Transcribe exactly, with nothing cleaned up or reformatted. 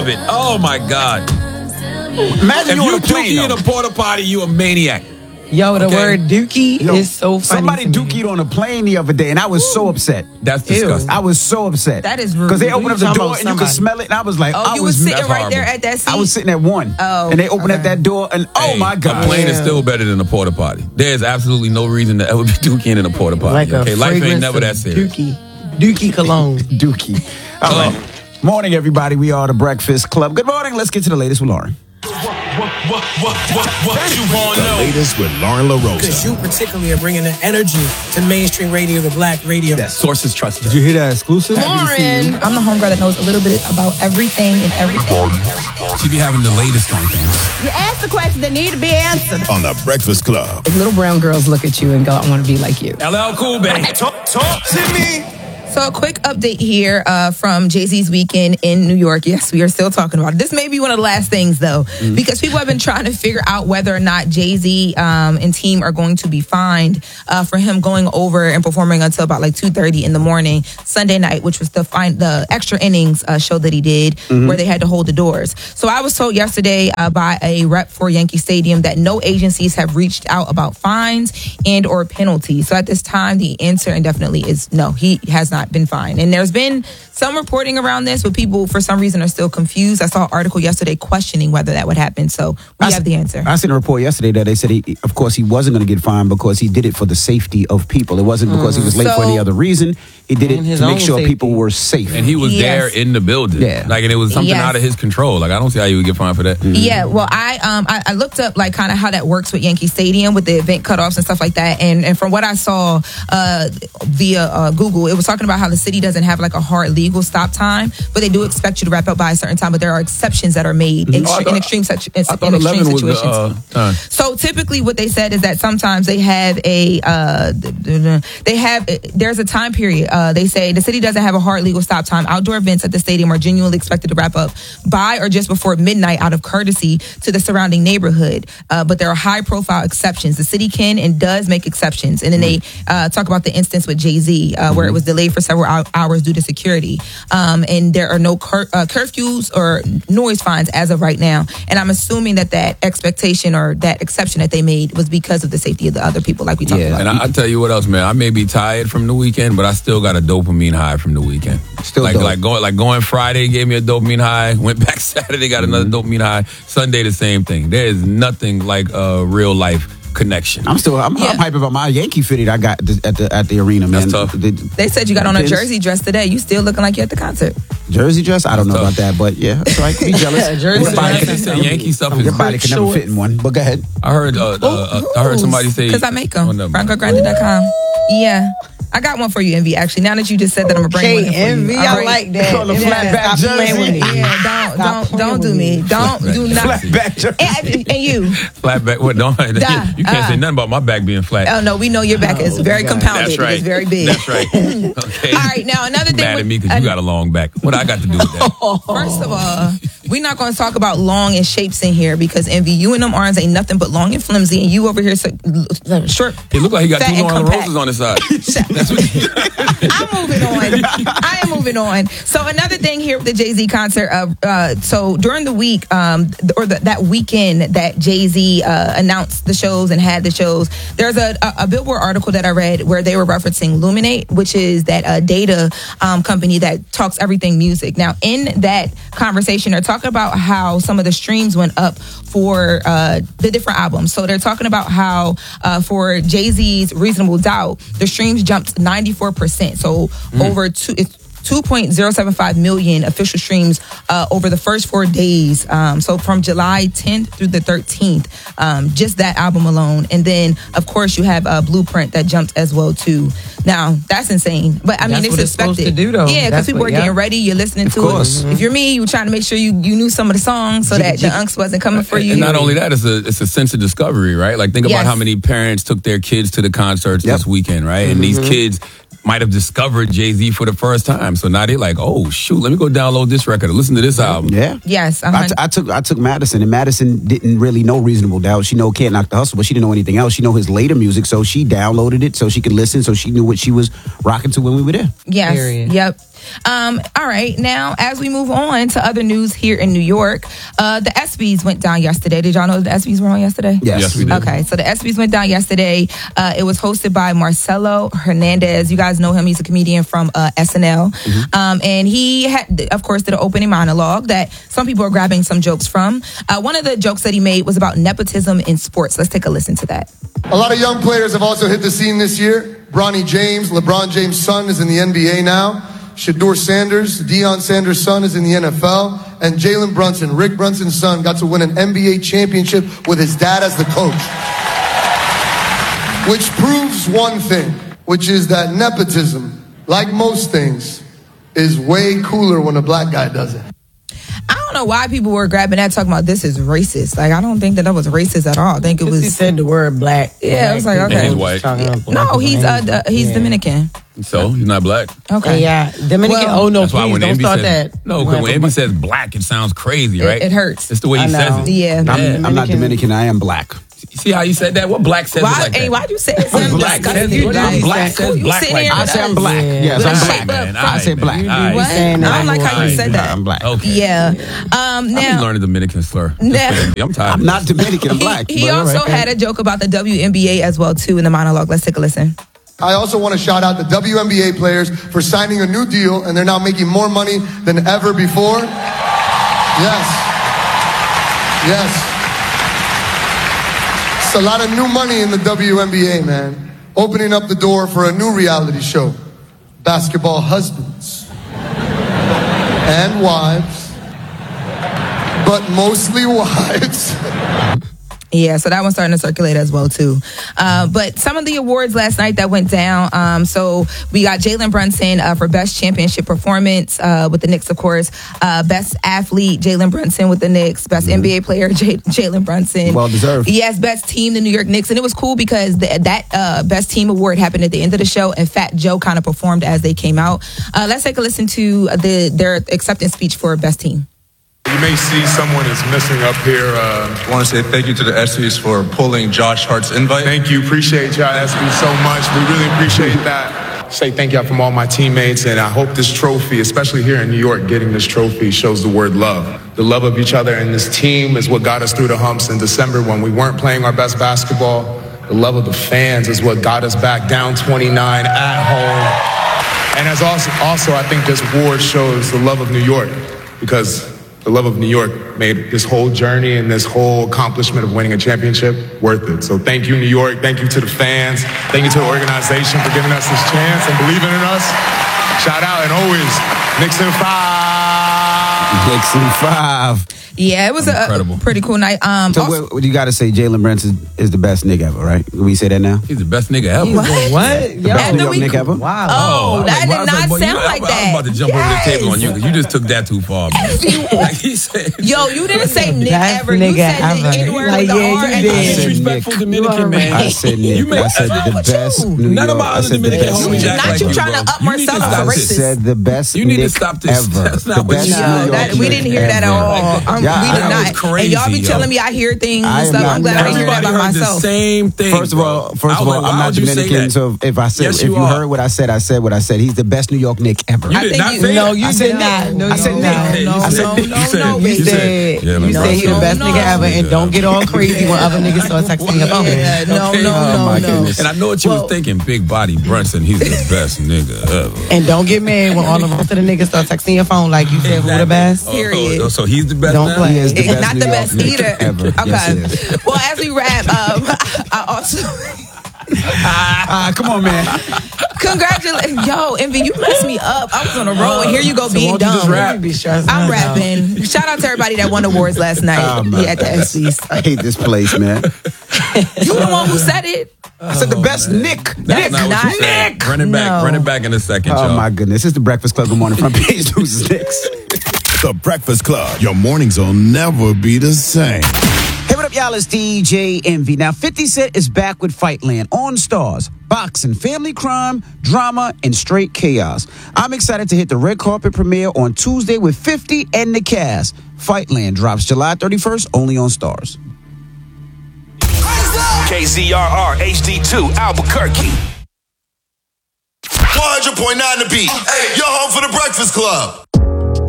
love it. Oh, my God. Imagine if you you on a plane, dookie in though. a porta potty, you a maniac. Yo, the Okay. word dookie Yo, is so funny. Somebody to me. dookied on a plane the other day, and I was so upset. That's Ew. disgusting. I was so upset. That is rude. Because they Who opened you up the talking door about and you could somebody? smell it, and I was like, Oh, I you was was sitting That's right horrible. there at that seat? I was sitting at one. Oh, and they opened up okay. that door, and oh Hey, my God. A plane is Yeah. still better than a porta potty. There's absolutely no reason to ever be dookie in a porta potty. Like a okay, life ain't fragrance never of that serious. Dookie, dookie cologne. Dookie. All right. Morning, everybody. We are the Breakfast Club. Good morning. Let's get to the latest with Lauren. What, what, what, what, what you want to The know? latest with Lauren LaRosa. Because you particularly are bringing the energy to mainstream radio, the black radio. Sources trusted. Did you hear that exclusive? Lauren. I'm the homegirl that knows a little bit about everything and everything. She be having the latest on things. You ask the questions that need to be answered. On the Breakfast Club. If little brown girls look at you and go, I want to be like you. L L Cool, baby. Talk, talk to me. So a quick update here uh, from Jay-Z's weekend in New York. Yes, we are still talking about it. This may be one of the last things, though, mm. because people have been trying to figure out whether or not Jay-Z um, and team are going to be fined uh, for him going over and performing until about like two thirty in the morning Sunday night, which was the fine, the extra innings uh, show that he did mm-hmm. where they had to hold the doors. So I was told yesterday uh, by a rep for Yankee Stadium that no agencies have reached out about fines and or penalties. So at this time, the answer indefinitely is no, he has not been fined. And there's been some reporting around this, but people for some reason are still confused. I saw an article yesterday questioning whether that would happen. So we I have the answer. I seen a report yesterday that they said, he, of course, he wasn't going to get fined because he did it for the safety of people. It wasn't because he was late So- for any other reason. He did it And his to make own sure safety. people were safe. And he was Yes. there in the building. Yeah. Like, and it was something Yes. out of his control. Like, I don't see how you would get fined for that. Yeah, well, I um I, I looked up like kind of how that works with Yankee Stadium with the event cutoffs and stuff like that, and and from what I saw uh, via uh, Google, it was talking about how the city doesn't have like a hard legal stop time, but they do expect you to wrap up by a certain time. But there are exceptions that are made Mhm. extre- Oh, I thought- in extreme such in I thought extreme eleven was situations. the uh, time. So typically, what they said is that sometimes they have a uh, they have there's a time period. Uh, they say the city doesn't have a hard legal stop time. Outdoor events at the stadium are genuinely expected to wrap up by or just before midnight out of courtesy to the surrounding neighborhood. Uh, but there are high profile exceptions. The city can and does make exceptions, and then they uh, talk about the instance with Jay-Z uh, where it was delayed for several hou- hours due to security. Um, and there are no cur- uh, curfews or noise fines as of right now. And I'm assuming that that expectation or that exception that they made was because of the safety of the other people, like we talked Yeah. about. And I, I tell you what else, man. I may be tired from the weekend, but I still got a dopamine high from the weekend. Still like dope. like going like going Friday gave me a dopamine high. Went back Saturday, got another Mm-hmm. dopamine high. Sunday the same thing. There is nothing like a real life connection. I'm still, I'm, Yeah. I'm hype about my Yankee fitted I got at the at the, at the arena, man. That's tough. The, They said you got on a Pins. jersey dress today. You still looking like you're at the concert. jersey dress? I don't know That's about that, but yeah, that's right. Be jealous. Yeah, jersey Your body dress. can- The Yankee stuff is Your body can never shorts. fit in one. But go ahead. I heard uh, uh, uh, I heard somebody say Because I make Oh, them. never mind. Bronco Grande dot com. Yeah. I got one for you, Envy, actually. Now that you just said that, I'm going to bring one in for you. Envy, All I right. like that. On the Yeah, flatback stop playing jersey. with me. Yeah, don't, Stop don't, playing don't do with me. me. Don't, do not. Flatback jersey. And, and you. Flat back. What? Don't Da, you can't uh. say nothing about my back being flat. Oh, no, we know your back is very compounded. That's right. It's very big. That's right. Okay. All right, now another thing. Mad with- at me because you got a long back. What I got to do with that? First of all, we're not going to talk about long and shapes in here because Envy, you and them arms ain't nothing but long and flimsy, and you over here so, short. It looked like he got fat two and long compact. roses on his side. That's what I'm moving on. I am moving on. So another thing here with the Jay-Z concert. Uh, uh, so during the week, um, or the, that weekend that Jay-Z uh, announced the shows and had the shows, there's a, a, a Billboard article that I read where they were referencing Luminate, which is that uh, data um, company that talks everything music. Now, in that conversation, they're talking about how some of the streams went up for uh, the different albums. So they're talking about how uh, for Jay-Z's Reasonable Doubt, the streams jumped ninety-four percent. So mm. over two, it's two point zero seven five million official streams uh, over the first four days. Um, so from July tenth through the thirteenth, um, just that album alone. And then, of course, you have uh, Blueprint that jumped as well, too. Now, that's insane. But I mean, That's it's what it's supposed expected. to do, though. Yeah, because That's people what- are yeah. getting ready. You're listening Of to course. it. If you're me, you're trying to make sure you, you knew some of the songs so that the angst wasn't coming for you. And not only that, it's a it's a sense of discovery, right? Like think Yes. about how many parents took their kids to the concerts Yep. this weekend, right? And these kids might have discovered Jay-Z for the first time. So now they're like, oh shoot, let me go download this record or listen to this album. Yeah. Yes, I, t- I took I took Madison, and Madison didn't really know Reasonable Doubt. She know Can't Knock the Hustle, but she didn't know anything else. She know his later music, so she downloaded it so she could listen, so she knew what she was rocking to when we were there. Yes. Period. Yep. Um, all right. Now, as we move on to other news here in New York, uh, the ESPYs went down yesterday. Did y'all know the ESPYs were on yesterday? Yes, Yes, we did. Okay, so the ESPYs went down yesterday. Uh, it was hosted by Marcelo Hernandez. You guys know him. He's a comedian from uh, S N L. Mm-hmm. Um, and he, had, of course, did an opening monologue that some people are grabbing some jokes from. Uh, one of the jokes that he made was about nepotism in sports. Let's take a listen to that. A lot of young players have also hit the scene this year. Bronny James, LeBron James' son, is in the N B A now. Shedeur Sanders, Deion Sanders' son, is in the N F L. And Jalen Brunson, Rick Brunson's son, got to win an N B A championship with his dad as the coach. Which proves one thing, which is that nepotism, like most things, is way cooler when a black guy does it. I don't know why people were grabbing that, talking about this is racist. Like, I don't think that that was racist at all. I think it was. He said the word black. Yeah, I was like, Black okay. people And he's talking white. about black No, people. he's uh, uh he's Yeah. Dominican. So he's not black. Okay. Yeah, Dominican. Well, oh no, That's why please when don't Envy start says that. no, because when Envy says black, it sounds crazy, It- right? it hurts. It's the way he I says know. it. Yeah. I'm, I'm not Dominican. I am black. You see how you said that? What black says Why? it like Hey, that? why'd you say it? Black Black says you it. guys- Black says you black sitting like here that. I with say I'm us. black. Yeah. Yes, With I'm a black. shape man. up. I say black. You do All be right. saying I that. don't like how you All said right. that. I'm black. Okay. Yeah. Um, I'm now, learning Dominican slur. Now- I'm tired. I'm not Dominican. I'm black. he, he But all also right. had a joke about the W N B A as well, too, in the monologue. Let's take a listen. I also want to shout out the W N B A players for signing a new deal, and they're now making more money than ever before. Yes. Yes. It's a lot of new money in the W N B A, man. Opening up the door for a new reality show. Basketball husbands. And wives. But mostly wives. Yeah, so that one's starting to circulate as well, too. Uh, but some of the awards last night that went down. Um, so we got Jalen Brunson uh, for Best Championship Performance uh, with the Knicks, of course. Uh, Best Athlete, Jalen Brunson with the Knicks. Best Mm-hmm. N B A Player, J- Jalen Brunson. Well deserved. Yes, Best Team, the New York Knicks. And it was cool because the, that uh, Best Team award happened at the end of the show, and Fat Joe kind of performed as they came out. Uh, let's take a listen to the their acceptance speech for Best Team. You may see someone is missing up here. Uh, I want to say thank you to the ESPYs for pulling Josh Hart's invite. thank you. Appreciate y'all, S B, so much. We really appreciate that. Say thank y'all from all my teammates, and I hope this trophy, especially here in New York, getting this trophy shows the word love. The love of each other and this team is what got us through the humps in December when we weren't playing our best basketball. The love of the fans is what got us back down twenty-nine at home. And as also, also I think this award shows the love of New York, because the love of New York made this whole journey and this whole accomplishment of winning a championship worth it. So thank you, New York. Thank you to the fans. Thank you to the organization for giving us this chance and believing in us. Shout out, and always, Knicks in five. Knicks in five. Yeah, it was a, a pretty cool night. Um, So also- what, what you got to say? Jalen Brunson is the best nigga ever, right? Can we say that now? He's the best nigga ever. What? What? The best After New York we- nigga ever. Wow. Oh, that I did was not boy, sound you- like I, that. I was about to jump over the table on you Yes. because you just took that too far. Like he said, Yo, you didn't say Nick Best ever. You nigga said the ever. N-word Like, with the yeah, R you and did. the I said disrespectful Nick. Dominican man. I said Nick. You make- I said what's the wrong with best you? New None York. of my I other said the Dominican best. homies act Not like you you, trying bro. to up You need to Marcelo stop I this. racist. said the best You need to Nick stop this. ever. That's not the what best you New said. York That, we Nick didn't hear that at ever. all. Um, Yeah, we I- did that not. was crazy, and y'all be yo. telling me I hear things I and am stuff. not- I'm glad I hear that Everybody by heard the myself. same thing. First of all, bro. first I of was all, like, I'm why not would you say Dominican, that? so if I said, Yes, if you you are. heard what I said, I said what I said. He's the best New York Nick ever. You I did think not you- say No, that. you I said did not. Nick. No, I said you Nick. did No, not. I said no, Nick. no, You said- no, You You said, said- yeah, you LeBron said he the said- best No, nigga no. ever, and don't get all crazy when other niggas start texting your phone. Yeah, no, Okay. no, Oh, no, my no. goodness. And I know what you Well- was thinking. Big body Brunson, he's the best nigga ever. And don't get mad when all the rest of the niggas start texting your phone like you said who the best. Oh, Period. oh, so he's the best Don't now? play. He is the It's best not New the York best Nick either. ever. Okay. Yes, it is. Well, as we wrap, um, I also Ah, come on, man. congratulate yo, Envy, you messed me up. I was on a roll, and here you go So being won't you just dumb. rap? You be stressing I'm us out. rapping. Shout out to everybody that won awards last night Oh, my yeah, at the ESPYs. I hate this place, man. You the one who said it. I said the best Nick. That's Nick. not what you not said. Nick. Run it back. No. Run it back in a second, Oh y'all. my goodness! It's the Breakfast Club. Good morning, front page news is next. The Breakfast Club. Your mornings will never be the same. Hey, what up, y'all? It's D J Envy. Now, fifty Cent is back with Fightland on Stars. Boxing, family crime, drama, and straight chaos. I'm excited to hit the red carpet premiere on Tuesday with fifty and the cast. Fightland drops July thirty-first only on Stars. K Z R R H D two Albuquerque. one hundred point nine The Beat. Your home for the Breakfast Club.